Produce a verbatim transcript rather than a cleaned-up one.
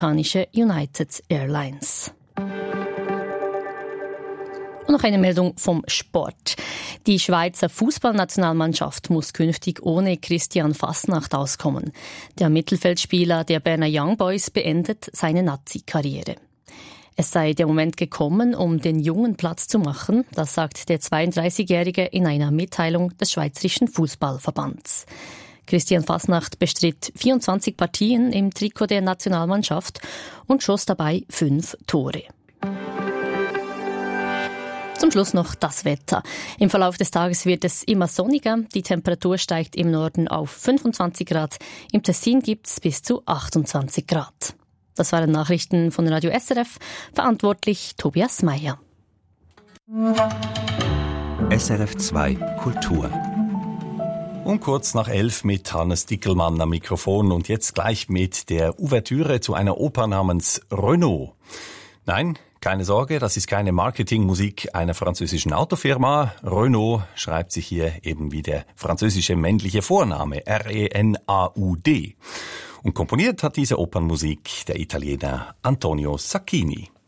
amerikanische United Airlines. Und noch eine Meldung vom Sport. Die Schweizer Fußballnationalmannschaft muss künftig ohne Christian Fasnacht auskommen. Der Mittelfeldspieler der Berner Young Boys beendet seine Nazi-Karriere. Es sei der Moment gekommen, um den Jungen Platz zu machen, das sagt der zweiunddreißigjährige in einer Mitteilung des Schweizerischen Fußballverbands. Christian Fasnacht bestritt vierundzwanzig Partien im Trikot der Nationalmannschaft und schoss dabei fünf Tore. Zum Schluss noch das Wetter. Im Verlauf des Tages wird es immer sonniger. Die Temperatur steigt im Norden auf fünfundzwanzig Grad. Im Tessin gibt es bis zu achtundzwanzig Grad. Das waren Nachrichten von Radio S R F. Verantwortlich Tobias Meyer. S R F zwei Kultur. Um kurz nach elf mit Hannes Dickelmann am Mikrofon und jetzt gleich mit der Ouvertüre zu einer Oper namens Renault. Nein, keine Sorge, das ist keine Marketingmusik einer französischen Autofirma. Renault schreibt sich hier eben wie der französische männliche Vorname, R E N A U D. Und komponiert hat diese Opernmusik der Italiener Antonio Sacchini.